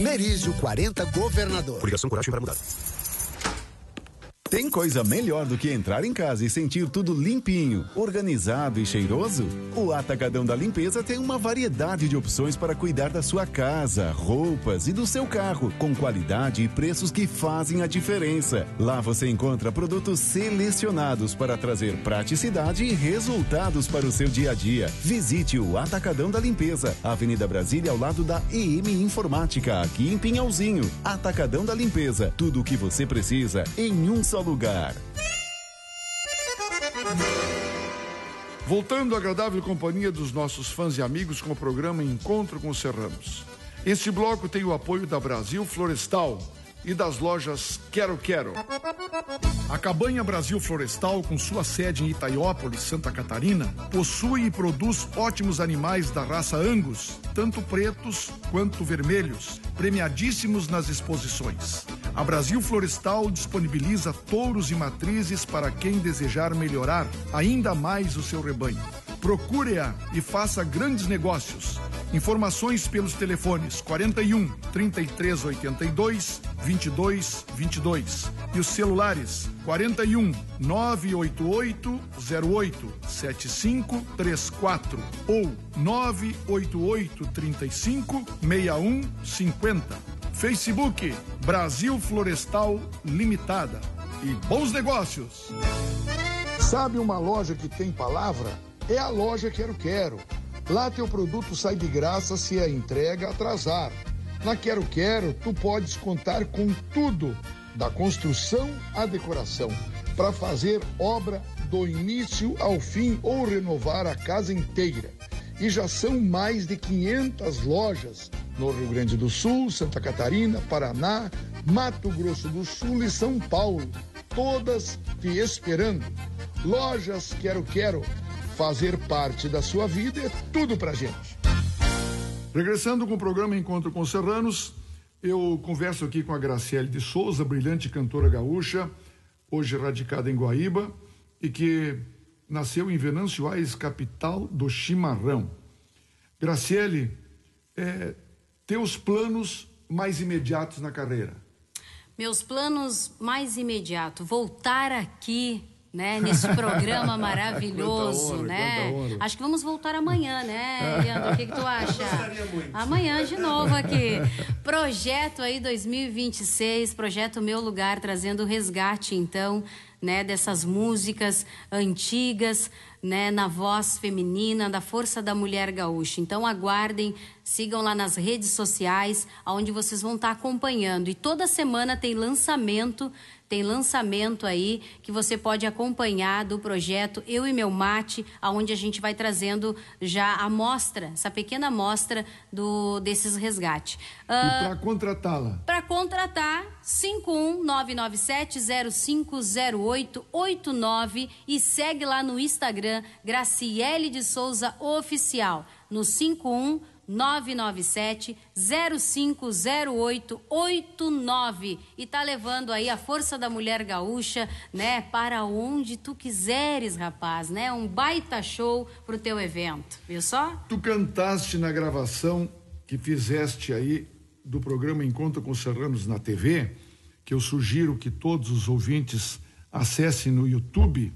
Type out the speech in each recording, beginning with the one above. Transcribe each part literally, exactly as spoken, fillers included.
Merizio quarenta, Governador. Coligação Coragem para Mudar. Tem coisa melhor do que entrar em casa e sentir tudo limpinho, organizado e cheiroso? O Atacadão da Limpeza tem uma variedade de opções para cuidar da sua casa, roupas e do seu carro, com qualidade e preços que fazem a diferença. Lá você encontra produtos selecionados para trazer praticidade e resultados para o seu dia a dia. Visite o Atacadão da Limpeza, Avenida Brasília, ao lado da E M Informática, aqui em Pinhalzinho. Atacadão da Limpeza, tudo o que você precisa em um só lugar. Voltando à agradável companhia dos nossos fãs e amigos com o programa Encontro com Serranos. Este bloco tem o apoio da Brasil Florestal e das lojas Quero Quero. A Cabanha Brasil Florestal, com sua sede em Itaiópolis, Santa Catarina, possui e produz ótimos animais da raça Angus, tanto pretos quanto vermelhos, premiadíssimos nas exposições. A Brasil Florestal disponibiliza touros e matrizes para quem desejar melhorar ainda mais o seu rebanho. Procure-a e faça grandes negócios. Informações pelos telefones quarenta e um, trinta e três, oitenta e dois, vinte e dois, vinte e dois e os celulares quarenta e um, nove oito oito, zero oito, sete cinco três quatro ou nove oito oito, trinta e cinco, seis um cinco zero. Facebook Brasil Florestal Limitada. E bons negócios! Sabe uma loja que tem palavra? É a loja Quero Quero. Lá teu produto sai de graça se a entrega atrasar. Na Quero Quero, tu podes contar com tudo, da construção à decoração, para fazer obra do início ao fim ou renovar a casa inteira. E já são mais de quinhentas lojas no Rio Grande do Sul, Santa Catarina, Paraná, Mato Grosso do Sul e São Paulo, todas te esperando. Lojas Quero Quero. Fazer parte da sua vida é tudo pra gente. Regressando com o programa Encontro com Serranos, eu converso aqui com a Graciele de Souza, brilhante cantora gaúcha, hoje radicada em Guaíba, e que nasceu em Venâncio Aires, capital do chimarrão. Graciele, é, teus planos mais imediatos na carreira? Meus planos mais imediatos, voltar aqui, né, nesse programa maravilhoso, Quanta honra, né? quanta honra. Acho que vamos voltar amanhã, né, Leandro? O que que tu acha? Amanhã de novo aqui. Projeto aí dois mil e vinte e seis, projeto Meu Lugar, trazendo o resgate, então, né, dessas músicas antigas, né, na voz feminina, da força da mulher gaúcha. Então aguardem, sigam lá nas redes sociais, onde vocês vão estar acompanhando. E toda semana tem lançamento, tem lançamento aí que você pode acompanhar do projeto Eu e Meu Mate, onde a gente vai trazendo já a amostra, essa pequena amostra do, desses resgates. Uh, e para contratá-la? Para contratar, cinco um nove nove sete zero cinco zero oito oito nove e segue lá no Instagram, Graciele de Souza Oficial, no cinco um nove nove sete zero cinco zero oito oito nove e tá levando aí a força da mulher gaúcha, né, para onde tu quiseres, rapaz, né, um baita show pro teu evento, viu só? Tu cantaste na gravação que fizeste aí do programa Encontro com Serranos na T V, que eu sugiro que todos os ouvintes acessem no YouTube.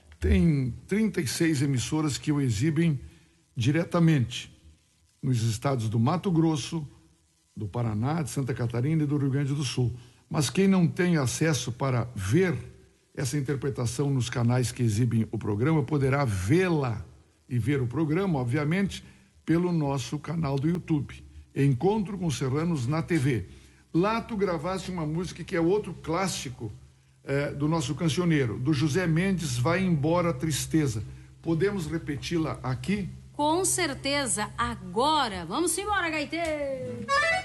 Tem trinta e seis emissoras que o exibem diretamente nos estados do Mato Grosso, do Paraná, de Santa Catarina e do Rio Grande do Sul. Mas quem não tem acesso para ver essa interpretação nos canais que exibem o programa, poderá vê-la e ver o programa, obviamente, pelo nosso canal do YouTube. Encontro com Serranos na T V. Lá tu gravaste uma música que é outro clássico eh, do nosso cancioneiro, do José Mendes, Vai Embora Tristeza. Podemos repeti-la aqui? Com certeza, agora. Vamos embora, gaiteiro!